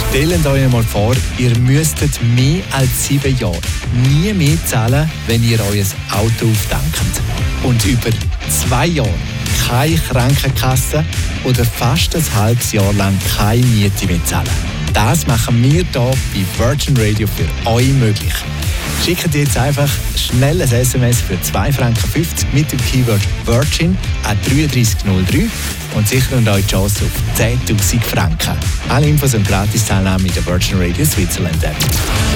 Stellt euch einmal vor, ihr müsstet mehr als 7 Jahre nie mehr zahlen, wenn ihr euer Auto auftankt. Und über 2 Jahre keine Krankenkasse oder fast ein halbes Jahr lang keine Miete mehr zahlen. Das machen wir hier bei Virgin Radio für euch möglich. Schickt jetzt einfach schnell ein SMS für 2,50 Franken mit dem Keyword Virgin an 3303 und sichert euch die Chance auf 10.000 Franken. Alle Infos und Gratis-Teilnahme mit der Virgin Radio Switzerland App.